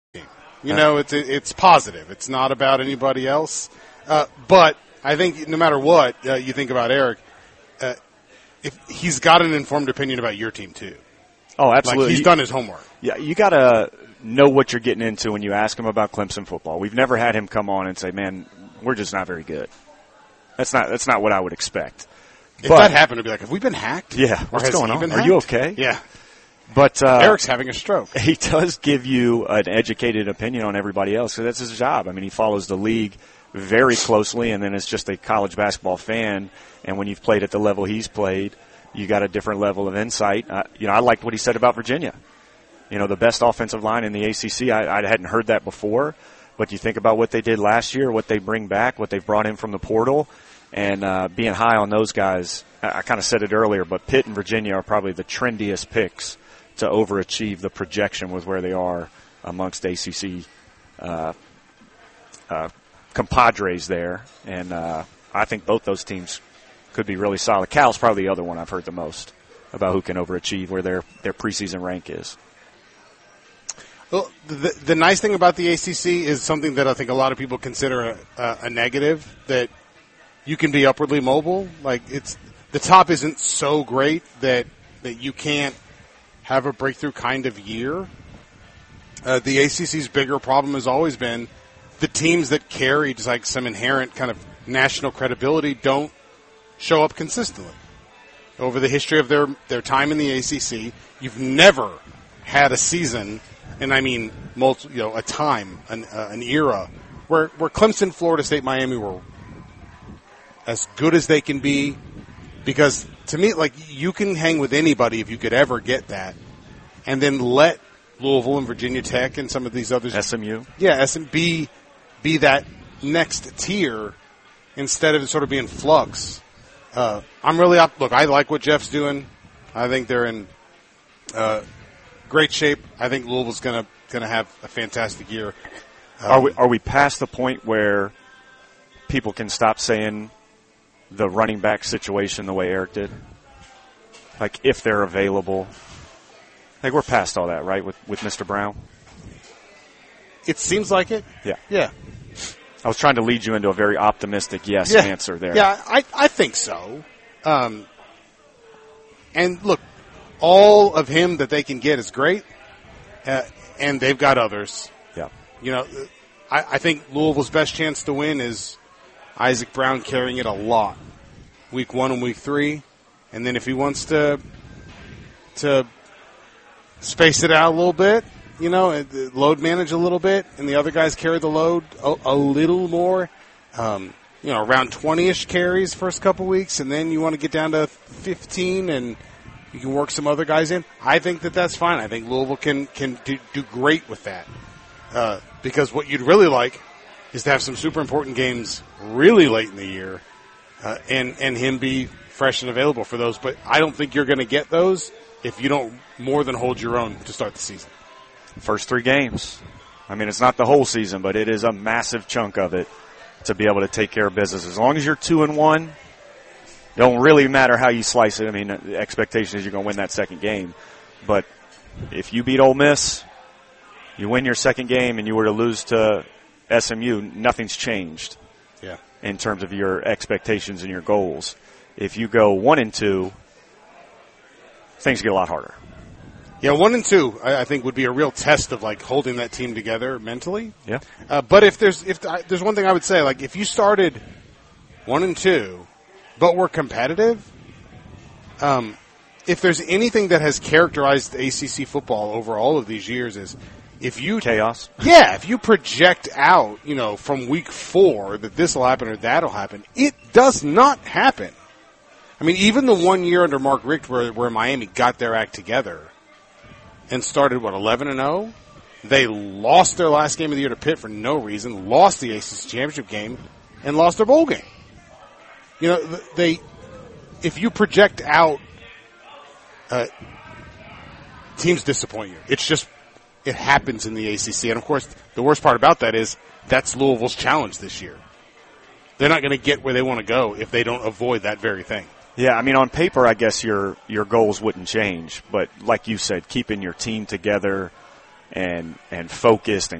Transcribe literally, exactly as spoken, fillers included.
You know, it's it's positive. It's not about anybody else. Uh, but I think no matter what uh, you think about Eric, uh, if he's got an informed opinion about your team too. Oh, absolutely. Like he's you, done his homework. Yeah, you got to know what you're getting into when you ask him about Clemson football. We've never had him come on and say, "Man, we're just not very good." That's not that's not what I would expect. If but, that happened, to be like, "Have we been hacked? Yeah, or what's going on? Are hacked? you okay?" Yeah. But uh, Eric's having a stroke. He does give you an educated opinion on everybody else, so that's his job. I mean, he follows the league very closely, and then is just a college basketball fan. And when you've played at the level he's played, you got a different level of insight. Uh, you know, I liked what he said about Virginia. You know, the best offensive line in the A C C. I, I hadn't heard that before, but you think about what they did last year, what they bring back, what they've brought in from the portal, and uh, being high on those guys. I, I kind of said it earlier, but Pitt and Virginia are probably the trendiest picks to overachieve the projection with where they are amongst A C C uh, uh, compadres there. And uh, I think both those teams could be really solid. Cal's probably the other one I've heard the most about who can overachieve, where their, their preseason rank is. Well, the, the nice thing about the A C C is something that I think a lot of people consider a, a negative, that you can be upwardly mobile. Like, it's the top isn't so great that, that you can't have a breakthrough kind of year. Uh, the A C C's bigger problem has always been the teams that carry just like some inherent kind of national credibility don't show up consistently. Over the history of their, their time in the A C C, you've never had a season, and I mean multi, you know, a time, an, uh, an era, where, where Clemson, Florida State, Miami were as good as they can be. Because to me, like, you can hang with anybody if you could ever get that, and then let Louisville and Virginia Tech and some of these others, S M U, yeah, S M B, be that next tier instead of sort of being flux. Uh, I'm really up. Look, I like what Jeff's doing. I think they're in uh, great shape. I think Louisville's gonna gonna have a fantastic year. Um, are we are we past the point where people can stop saying the running back situation the way Eric did? Like, if they're available. Like, we're past all that, right, with, with Mister Brown? It seems like it. Yeah. Yeah. I was trying to lead you into a very optimistic yes yeah. answer there. Yeah, I, I think so. Um, and, look, all of him that they can get is great, uh, and they've got others. Yeah. You know, I, I think Louisville's best chance to win is Isaac Brown carrying it a lot, week one and week three, and then if he wants to to space it out a little bit, you know, load manage a little bit, and the other guys carry the load a, a little more, um, you know, around twenty-ish carries first couple weeks, and then you want to get down to fifteen, and you can work some other guys in. I think that that's fine. I think Louisville can can do, do great with that, uh, because what you'd really like is to have some super important games really late in the year, uh, and, and him be fresh and available for those. But I don't think you're going to get those if you don't more than hold your own to start the season. First three games. I mean, it's not the whole season, but it is a massive chunk of it to be able to take care of business. As long as you're two and one, don't really matter how you slice it. I mean, the expectation is you're going to win that second game. But if you beat Ole Miss, you win your second game, and you were to lose to S M U, nothing's changed. Yeah. In terms of your expectations and your goals. If you go one and two, things get a lot harder. Yeah, one and two, I, I think, would be a real test of like holding that team together mentally. Yeah. Uh, but if there's if I, there's one thing I would say, like if you started one and two, but were competitive, um, if there's anything that has characterized A C C football over all of these years is if you chaos. Yeah, if you project out, you know, from week four that this will happen or that'll happen, it does not happen. I mean, even the one year under Mark Richt where, where Miami got their act together and started, what, eleven and oh? They lost their last game of the year to Pitt for no reason, lost the A C C championship game, and lost their bowl game. You know, they, if you project out, uh, teams disappoint you. It's just, it happens in the A C C. And, of course, the worst part about that is that's Louisville's challenge this year. They're not going to get where they want to go if they don't avoid that very thing. Yeah, I mean, on paper, I guess your your goals wouldn't change. But like you said, keeping your team together and and focused and